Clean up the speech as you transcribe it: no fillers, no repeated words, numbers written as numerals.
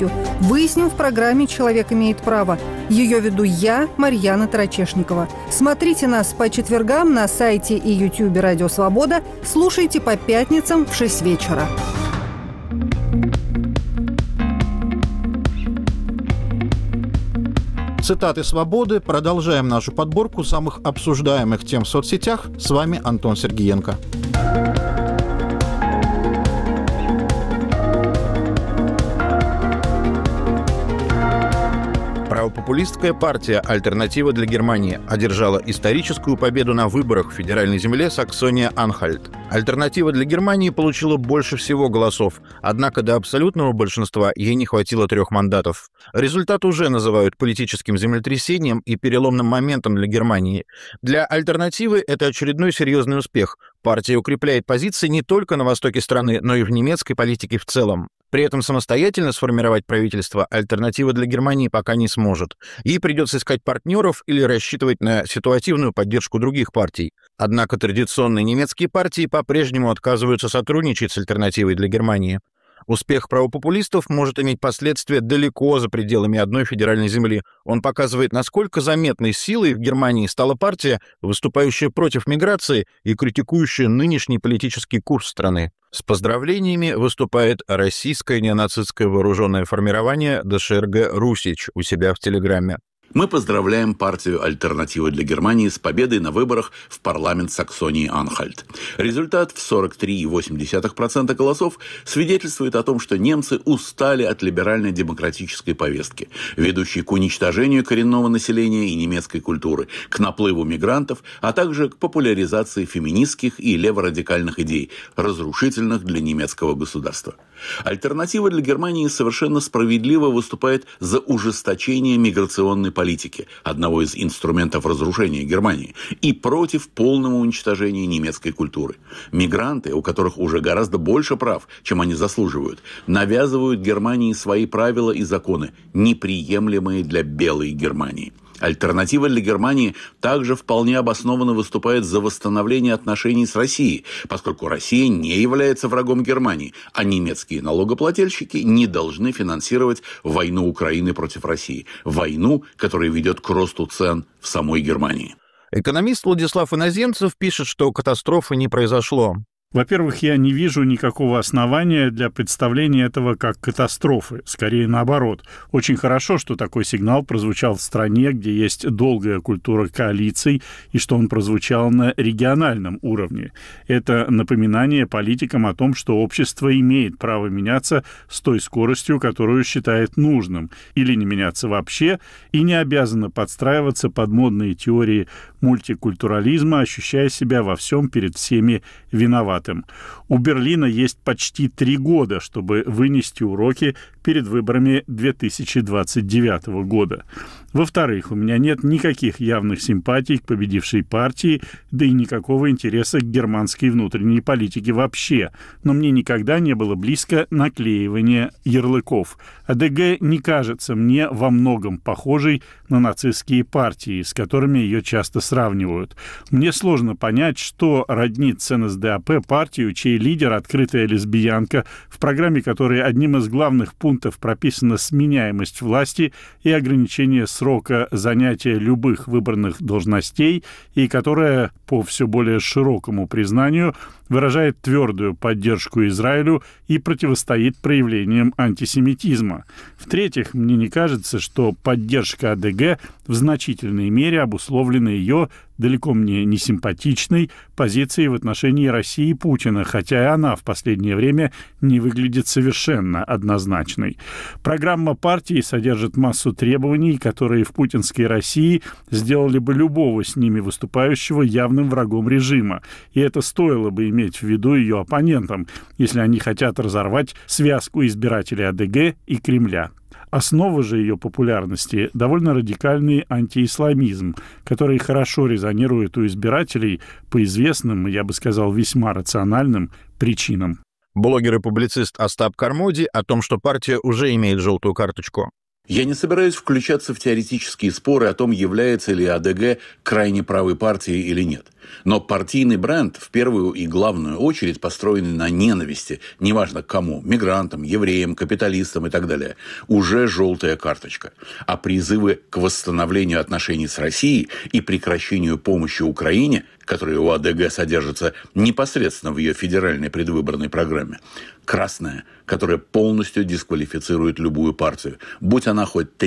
властью. Выясним в программе «Человек имеет право». Ее веду я, Марьяна Тарачешникова. Смотрите нас по четвергам на сайте и ютубе «Радио Свобода». Слушайте по пятницам в 6 вечера. Цитаты «Свободы». Продолжаем нашу подборку самых обсуждаемых тем в соцсетях. С вами Антон Сергиенко. Правопопулистская партия «Альтернатива для Германии» одержала историческую победу на выборах в федеральной земле Саксония-Анхальт. «Альтернатива для Германии» получила больше всего голосов, однако до абсолютного большинства ей не хватило 3 мандатов. Результат уже называют политическим землетрясением и переломным моментом для Германии. Для «Альтернативы» это очередной серьезный успех. Партия укрепляет позиции не только на востоке страны, но и в немецкой политике в целом. При этом самостоятельно сформировать правительство «Альтернатива для Германии» пока не сможет. Ей придется искать партнеров или рассчитывать на ситуативную поддержку других партий. Однако традиционные немецкие партии по-прежнему отказываются сотрудничать с «Альтернативой для Германии». Успех правопопулистов может иметь последствия далеко за пределами одной федеральной земли. Он показывает, насколько заметной силой в Германии стала партия, выступающая против миграции и критикующая нынешний политический курс страны. С поздравлениями выступает российское неонацистское вооруженное формирование ДШРГ «Русич» у себя в Телеграме. Мы поздравляем партию «Альтернатива для Германии» с победой на выборах в парламент Саксонии-Анхальт. Результат в 43,8% голосов свидетельствует о том, что немцы устали от либеральной демократической повестки, ведущей к уничтожению коренного населения и немецкой культуры, к наплыву мигрантов, а также к популяризации феминистских и леворадикальных идей, разрушительных для немецкого государства. «Альтернатива для Германии» совершенно справедливо выступает за ужесточение миграционной политики, одного из инструментов разрушения Германии, и против полного уничтожения немецкой культуры. Мигранты, у которых уже гораздо больше прав, чем они заслуживают, навязывают Германии свои правила и законы, неприемлемые для белой Германии. «Альтернатива для Германии» также вполне обоснованно выступает за восстановление отношений с Россией, поскольку Россия не является врагом Германии, а немецкие налогоплательщики не должны финансировать войну Украины против России, войну, которая ведет к росту цен в самой Германии. Экономист Владислав Иноземцев пишет, что катастрофы не произошло. Во-первых, я не вижу никакого основания для представления этого как катастрофы. Скорее наоборот. Очень хорошо, что такой сигнал прозвучал в стране, где есть долгая культура коалиций, и что он прозвучал на региональном уровне. Это напоминание политикам о том, что общество имеет право меняться с той скоростью, которую считает нужным, или не меняться вообще, и не обязано подстраиваться под модные теории мультикультурализма, ощущая себя во всем перед всеми виноватым. У Берлина есть почти 3 года, чтобы вынести уроки перед выборами 2029 года. Во-вторых, у меня нет никаких явных симпатий к победившей партии, да и никакого интереса к германской внутренней политике вообще. Но мне никогда не было близко наклеивание ярлыков. АДГ не кажется мне во многом похожей на нацистские партии, с которыми ее часто сравнивают. Мне сложно понять, что роднит с НСДАП партию, чей лидер — открытая лесбиянка, в программе которой одним из главных пунктов прописана сменяемость власти и ограничение срока занятия любых выбранных должностей, и которая, по все более широкому признанию, выражает твердую поддержку Израилю и противостоит проявлениям антисемитизма. В-третьих, мне не кажется, что поддержка АДГ в значительной мере обусловлена ее далеко мне не симпатичной позицией в отношении России и Путина, хотя и она в последнее время не выглядит совершенно однозначной. Программа партии содержит массу требований, которые в путинской России сделали бы любого с ними выступающего явным врагом режима, и это стоило бы иметь в виду ее оппонентам, если они хотят разорвать связку избирателей АДГ и Кремля. Основа же ее популярности – довольно радикальный антиисламизм, который хорошо резонирует у избирателей по известным, я бы сказал, весьма рациональным причинам. Блогер и публицист Остап Кармоди о том, что партия уже имеет желтую карточку. Я не собираюсь включаться в теоретические споры о том, является ли АДГ крайне правой партией или нет. Но партийный бренд в первую и главную очередь построен на ненависти, неважно к кому, мигрантам, евреям, капиталистам и так далее, уже желтая карточка. А призывы к восстановлению отношений с Россией и прекращению помощи Украине, которые у АДГ содержатся непосредственно в ее федеральной предвыборной программе, красная, которая полностью дисквалифицирует любую партию, будь она хоть